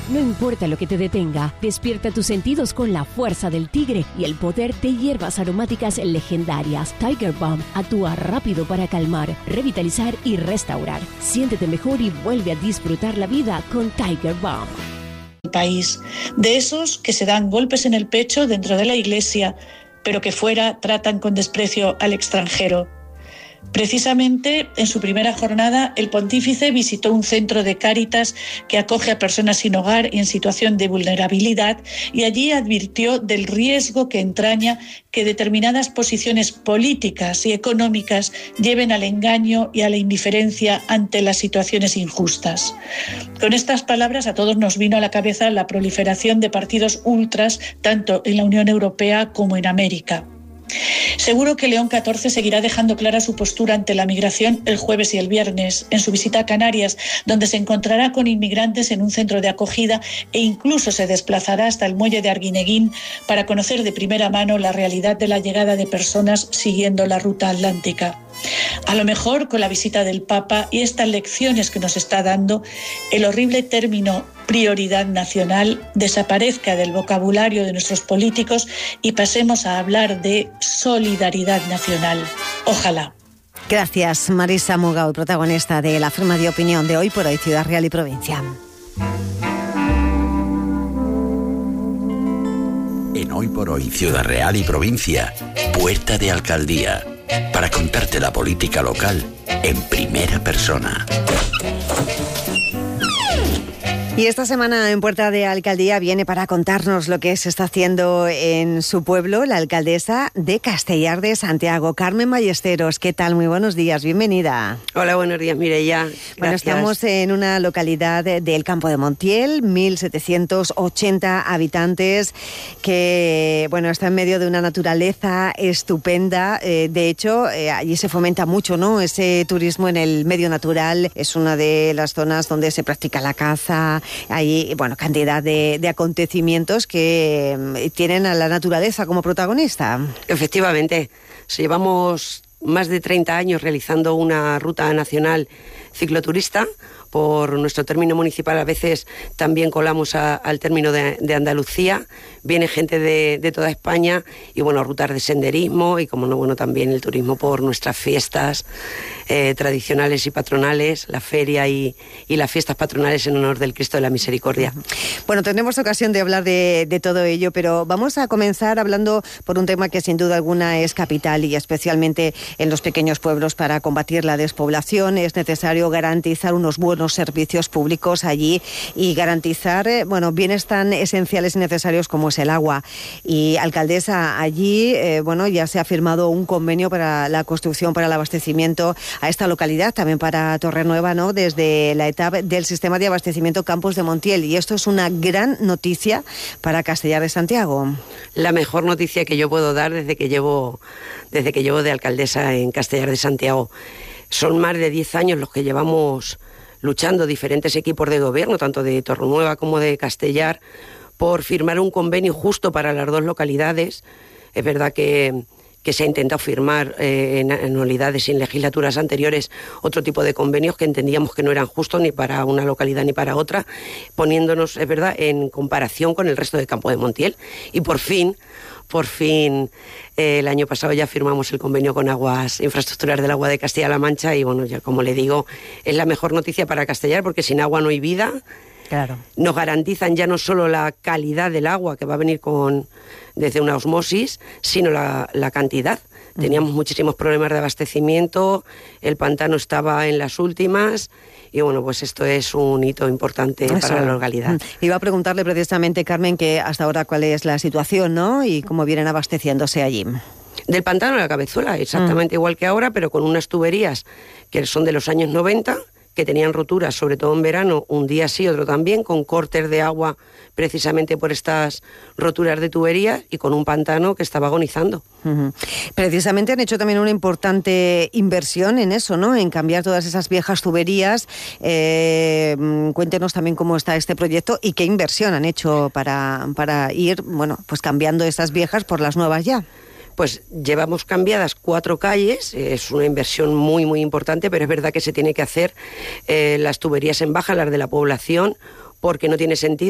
No importa lo que te detenga, despierta tus sentidos con la fuerza del tigre y el poder de hierbas aromáticas legendarias. Tiger Balm actúa rápido para calmar, revitalizar y restaurar. Siéntete mejor y vuelve a disfrutar la vida con Tiger Balm. País, de esos que se dan golpes en el pecho dentro de la iglesia, pero que fuera tratan con desprecio al extranjero. Precisamente en su primera jornada, el pontífice visitó un centro de Cáritas que acoge a personas sin hogar y en situación de vulnerabilidad, y allí advirtió del riesgo que entraña que determinadas posiciones políticas y económicas lleven al engaño y a la indiferencia ante las situaciones injustas. Con estas palabras a todos nos vino a la cabeza la proliferación de partidos ultras tanto en la Unión Europea como en América. Seguro que León XIV seguirá dejando clara su postura ante la migración el jueves y el viernes, en su visita a Canarias, donde se encontrará con inmigrantes en un centro de acogida e incluso se desplazará hasta el muelle de Arguineguín para conocer de primera mano la realidad de la llegada de personas siguiendo la ruta atlántica. A lo mejor con la visita del Papa y estas lecciones que nos está dando, el horrible término prioridad nacional desaparezca del vocabulario de nuestros políticos y pasemos a hablar de solidaridad nacional. Ojalá. Gracias, Marisa Mugao, protagonista de la firma de opinión de Hoy por Hoy, Ciudad Real y Provincia. En Hoy por Hoy, Ciudad Real y Provincia, Puerta de Alcaldía, para contarte la política local en primera persona. Y esta semana en Puerta de Alcaldía viene para contarnos lo que se está haciendo en su pueblo la alcaldesa de Castellar de Santiago, Carmen Ballesteros. ¿Qué tal? Muy buenos días, bienvenida. Hola, buenos días, Mireia. Gracias. Bueno, estamos en una localidad del Campo de Montiel, 1.780 habitantes, que bueno, está en medio de una naturaleza estupenda. De hecho, allí se fomenta mucho, ¿no?, ese turismo en el medio natural. Es una de las zonas donde se practica la caza. Hay, bueno, cantidad de acontecimientos que tienen a la naturaleza como protagonista. Efectivamente, llevamos más de 30 años realizando una ruta nacional cicloturista. Por nuestro término municipal a veces también colamos al término de Andalucía. Viene gente de toda España y bueno, rutas de senderismo y como no, bueno, también el turismo por nuestras fiestas tradicionales y patronales, la feria y las fiestas patronales en honor del Cristo de la Misericordia. Bueno, tendremos ocasión de hablar de todo ello, pero vamos a comenzar hablando por un tema que sin duda alguna es capital y especialmente en los pequeños pueblos. Para combatir la despoblación es necesario garantizar unos buenos servicios públicos allí y garantizar bienes tan esenciales y necesarios como es el agua. Y alcaldesa, allí ya se ha firmado un convenio para la construcción, para el abastecimiento a esta localidad, también para Torrenueva, ¿no?, desde la etapa del sistema de abastecimiento Campos de Montiel, y esto es una gran noticia para Castellar de Santiago. La mejor noticia que yo puedo dar desde que llevo de alcaldesa en Castellar de Santiago. Son más de 10 años los que llevamos luchando diferentes equipos de gobierno, tanto de Torrenueva como de Castellar, por firmar un convenio justo para las dos localidades. Es verdad que se ha intentado firmar en anualidades y en legislaturas anteriores otro tipo de convenios que entendíamos que no eran justos ni para una localidad ni para otra, poniéndonos, es verdad, en comparación con el resto del Campo de Montiel. Y por fin, el año pasado ya firmamos el convenio con Aguas Infraestructuras del Agua de Castilla-La Mancha y bueno, ya como le digo, es la mejor noticia para Castellar porque sin agua no hay vida. Claro. Nos garantizan ya no solo la calidad del agua que va a venir desde una osmosis, sino la cantidad. Teníamos muchísimos problemas de abastecimiento, el pantano estaba en las últimas y bueno, pues esto es un hito importante para la localidad. Iba a preguntarle precisamente, Carmen, que hasta ahora cuál es la situación, ¿no?, y cómo vienen abasteciéndose allí. Del pantano a la Cabezuela, exactamente igual que ahora, pero con unas tuberías que son de los años 90, que tenían roturas, sobre todo en verano, un día sí, otro también, con cortes de agua precisamente por estas roturas de tuberías y con un pantano que estaba agonizando. Uh-huh. Precisamente han hecho también una importante inversión en eso, ¿no?, en cambiar todas esas viejas tuberías. Cuéntenos también cómo está este proyecto y qué inversión han hecho para ir, pues cambiando esas viejas por las nuevas ya. Pues llevamos cambiadas 4 calles, es una inversión muy, muy importante, pero es verdad que se tiene que hacer las tuberías en baja, las de la población, porque no tiene sentido